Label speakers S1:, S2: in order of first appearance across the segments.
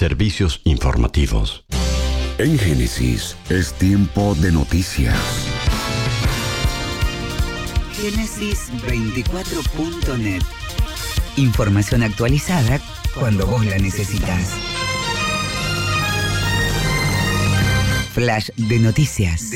S1: Servicios informativos.
S2: En Génesis es tiempo de noticias.
S3: Génesis24.net. Información actualizada cuando vos la necesitas. Flash de noticias.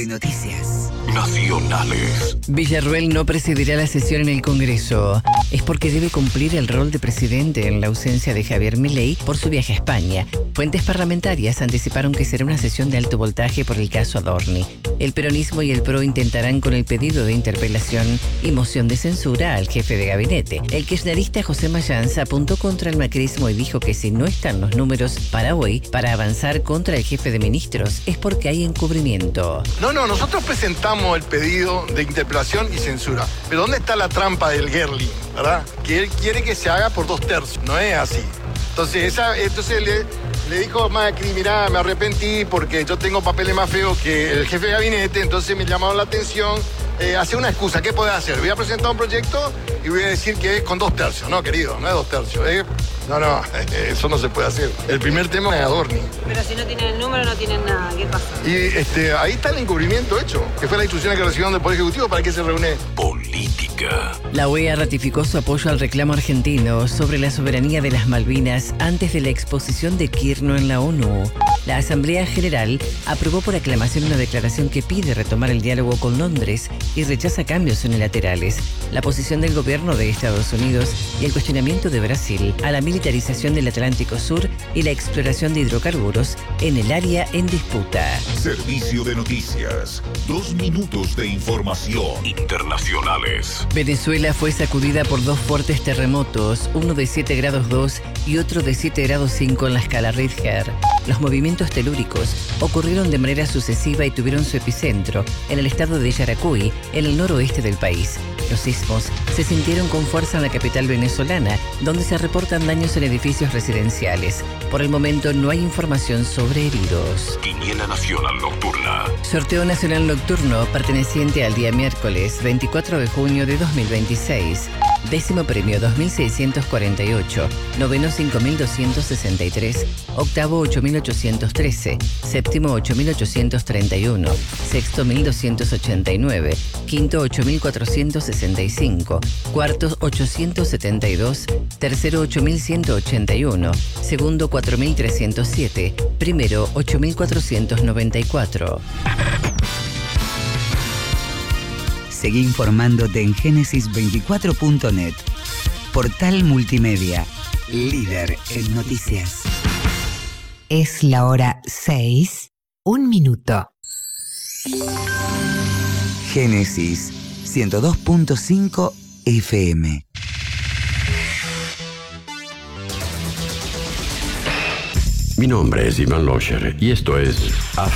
S2: Nacionales.
S4: Villarruel no presidirá la sesión en el Congreso. Es porque debe cumplir el rol de presidente en la ausencia de Javier Milei por su viaje a España. Fuentes parlamentarias anticiparon que será una sesión de alto voltaje por el caso Adorni. El peronismo y el PRO intentarán con el pedido de interpelación y moción de censura al jefe de gabinete. El kirchnerista José Mayans apuntó contra el macrismo y dijo que si no están los números para hoy, para avanzar contra el jefe de ministros, es porque hay encubrimiento.
S5: No, nosotros presentamos el pedido de interpelación y censura. Pero ¿dónde está la trampa del Gerling, verdad? Que él quiere que se haga por 2/3, no es así. Entonces le dijo a Macri, mirá, me arrepentí porque yo tengo papeles más feos que el jefe de gabinete, entonces me llamaron la atención. Hace una excusa, ¿qué podés hacer? Voy a presentar un proyecto y voy a decir que es con 2/3. No, querido, no es 2/3. No, eso no se puede hacer. El primer tema es Adorni.
S6: Pero si no tienen el número, no tienen nada. ¿Qué pasa?
S5: Y ahí está el encubrimiento hecho, que fue la instrucción que recibieron del Poder Ejecutivo para que se reúne.
S2: Política.
S4: La OEA ratificó su apoyo al reclamo argentino sobre la soberanía de las Malvinas antes de la exposición de Kirchner en la ONU. La Asamblea General aprobó por aclamación una declaración que pide retomar el diálogo con Londres y rechaza cambios unilaterales, la posición del gobierno de Estados Unidos y el cuestionamiento de Brasil a la militarización del Atlántico Sur y la exploración de hidrocarburos en el área en disputa.
S2: Servicio de noticias. 2 minutos de información. Internacionales.
S4: Venezuela fue sacudida por 2 fuertes terremotos, uno de 7 grados 2 y otro de 7 grados 5 en la escala Richter. Los movimientos telúricos ocurrieron de manera sucesiva y tuvieron su epicentro en el estado de Yaracuy, en el noroeste del país. Los sismos se sintieron con fuerza en la capital venezolana, donde se reportan daños en edificios residenciales. Por el momento no hay información sobre heridos.
S2: Quiniela Nacional Nocturna.
S4: Sorteo Nacional Nocturno perteneciente al día miércoles 24 de junio de 2026. 10º premio 2.648, noveno 5.263, octavo 8.813, séptimo 8.831, sexto 1.289, quinto 8.465, cuarto 872, tercero 8.181, segundo 4.307, primero 8.494.
S3: Seguí informándote en Génesis24.net. Portal multimedia, líder en noticias. Es la hora 6, 1 minuto. Génesis 102.5 FM.
S1: Mi nombre es Iván Locher y esto es